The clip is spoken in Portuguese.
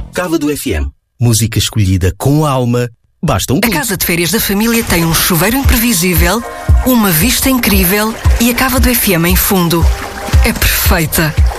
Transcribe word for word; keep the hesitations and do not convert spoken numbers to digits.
Cava do F M. Música escolhida com alma. Basta um A clique. casa de férias da família tem um chuveiro imprevisível, uma vista incrível e a Cava do F M em fundo. É perfeita.